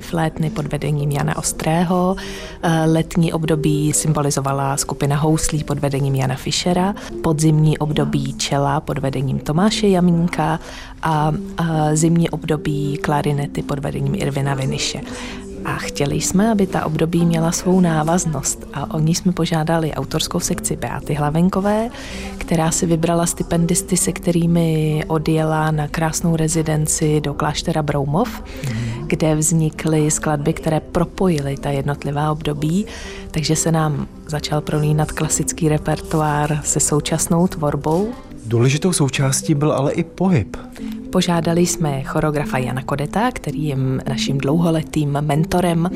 flétny pod vedením Jana Ostrého. Letní období symbolizovala skupina houslí pod vedením Jana Fischera, podzimní období čela pod vedením Tomáše Jamínka a zimní období klarinety pod vedením Irvina Viniše. A chtěli jsme, aby ta období měla svou návaznost a o ní jsme požádali autorskou sekci Beaty Hlavenkové, která si vybrala stipendisty, se kterými odjela na krásnou rezidenci do kláštera Broumov, kde vznikly skladby, které propojily ta jednotlivá období, takže se nám začal prolínat klasický repertoár se současnou tvorbou. Důležitou součástí byl ale i pohyb. Požádali jsme choreografa Jana Kodeta, který je naším dlouholetým mentorem,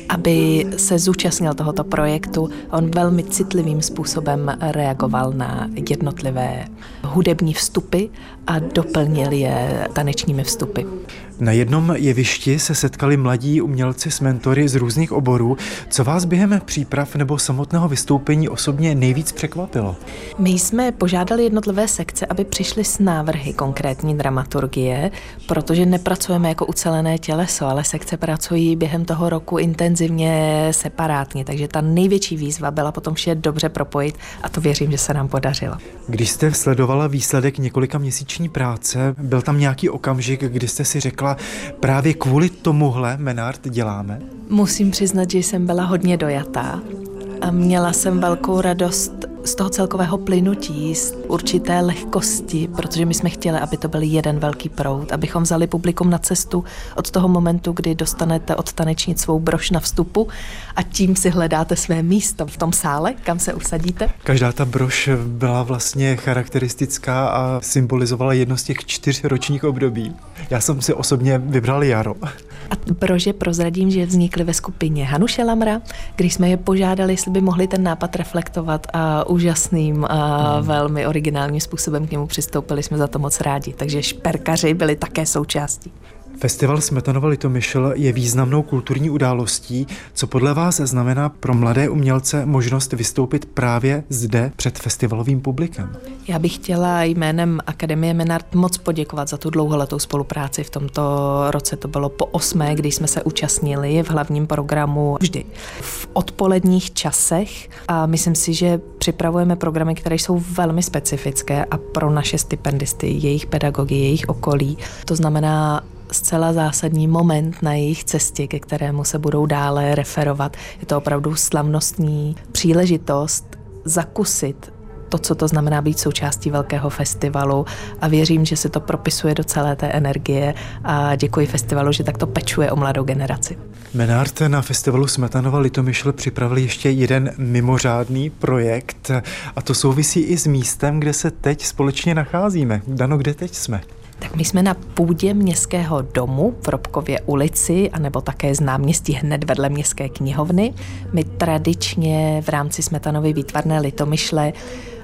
aby se zúčastnil tohoto projektu. On velmi citlivým způsobem reagoval na jednotlivé hudební vstupy a doplnil je tanečními vstupy. Na jednom jevišti se setkali mladí umělci s mentory z různých oborů. Co vás během příprav nebo samotného vystoupení osobně nejvíc překvapilo? My jsme požádali jednotlivé sekce, aby přišly s návrhy konkrétní dramaturgie, protože nepracujeme jako ucelené těleso, ale sekce pracují během toho roku intenzivně separátně, takže ta největší výzva byla potom vše dobře propojit a to věřím, že se nám podařilo. Když jste sledovala výsledek několika měsíční práce, byl tam nějaký okamžik, kdy jste si řekla, právě kvůli tomuhle Menard děláme? Musím přiznat, že jsem byla hodně dojatá a měla jsem velkou radost z toho celkového plynutí, z určité lehkosti, protože my jsme chtěli, aby to byl jeden velký proud, abychom vzali publikum na cestu od toho momentu, kdy dostanete od tanečnic svou brož na vstupu a tím si hledáte své místo v tom sále, kam se usadíte. Každá ta brož byla vlastně charakteristická a symbolizovala jedno z těch 4 ročních období. Já jsem si osobně vybral jaro. A brože prozradím, že vznikly ve skupině Hanuše Lamra, když jsme je požádali, jestli by mohli ten nápad reflektovat a úžasným a velmi originálním způsobem k němu přistoupili, jsme za to moc rádi. Takže šperkaři byli také součástí. Festival Smetanova Litomyšl je významnou kulturní událostí. Co podle vás znamená pro mladé umělce možnost vystoupit právě zde před festivalovým publikem? Já bych chtěla jménem Akademie Menard moc poděkovat za tu dlouholetou spolupráci. V tomto roce to bylo po 8., kdy jsme se účastnili v hlavním programu vždy v odpoledních časech a myslím si, že připravujeme programy, které jsou velmi specifické a pro naše stipendisty, jejich pedagogy, jejich okolí. To znamená zcela zásadní moment na jejich cestě, ke kterému se budou dále referovat. Je to opravdu slavnostní příležitost zakusit to, co to znamená být součástí velkého festivalu a věřím, že se to propisuje do celé té energie a děkuji festivalu, že takto pečuje o mladou generaci. Menard na festivalu Smetanova Litomyšl připravil ještě jeden mimořádný projekt a to souvisí i s místem, kde se teď společně nacházíme. Dano, kde teď jsme? Tak my jsme na půdě Městského domu v Robkově ulici, anebo také z náměstí hned vedle Městské knihovny. My tradičně v rámci Smetanovy výtvarné Litomyšle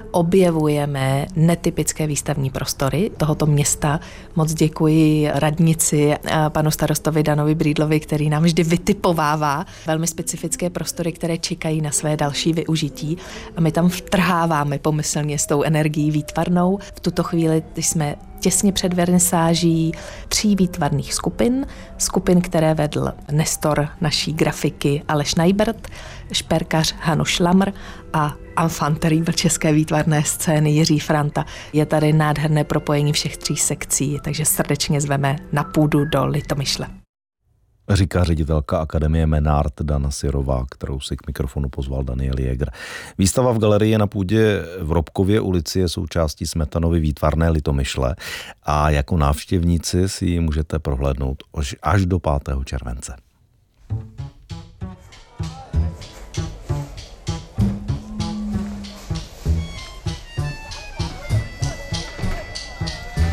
objevujeme netypické výstavní prostory tohoto města. Moc děkuji radnici a panu starostovi Danovi Brýdlovi, který nám vždy vytipovává velmi specifické prostory, které čekají na své další využití. A my tam vtrháváme pomyslně s tou energií výtvarnou. V tuto chvíli jsme těsně před vernisáží 3 výtvarných skupin, které vedl nestor naší grafiky Aleš Najbert, šperkař Hanuš Lamr a enfant terrible české výtvarné scény Jiří Franta. Je tady nádherné propojení všech 3 sekcí, takže srdečně zveme na půdu do Litomyšle. Říká ředitelka Akademie Menard Dana Syrová, kterou si k mikrofonu pozval Daniel Jäger. Výstava v galerii na půdě v Robkově ulici je součástí Smetanovy výtvarné Litomyšle a jako návštěvníci si ji můžete prohlédnout až do 5. července.